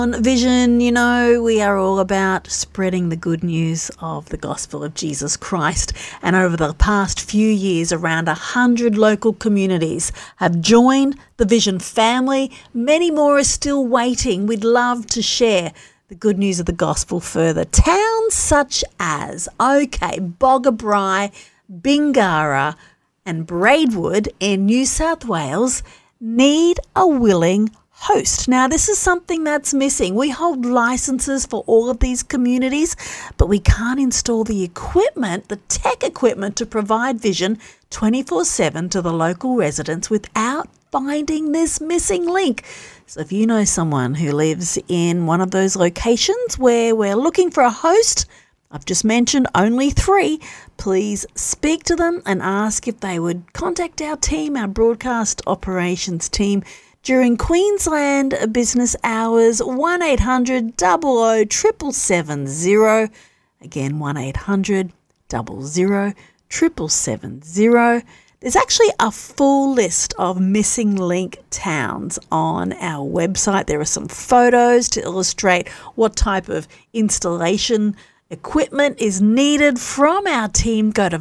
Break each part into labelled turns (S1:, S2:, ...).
S1: On Vision, you know, we are all about spreading the good news of the gospel of Jesus Christ. And over the past few years, around 100 local communities have joined the Vision family. Many more are still waiting. We'd love to share the good news of the gospel further. Towns such as, Boggabri, Bingara and Braidwood in New South Wales need a willing host. Now, this is something that's missing. We hold licenses for all of these communities, but we can't install the equipment, the tech equipment to provide Vision 24/7 to the local residents without finding this missing link. So if you know someone who lives in one of those locations where we're looking for a host, I've just mentioned only 3, please speak to them and ask if they would contact our team, our broadcast operations team, during Queensland business hours. 1800 00 770. Again, 1800 00 770. There's actually a full list of missing link towns on our website. There are some photos to illustrate what type of installation equipment is needed from our team. Go to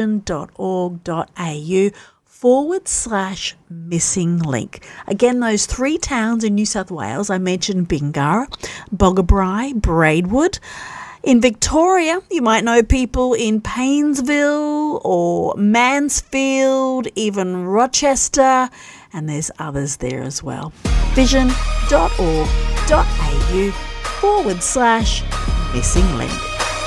S1: vision.org.au/missing link. Again, those 3 towns in New South Wales, I mentioned Bingara, Boggabri, Braidwood. In Victoria, you might know people in Paynesville or Mansfield, even Rochester, and there's others there as well. vision.org.au/missing link.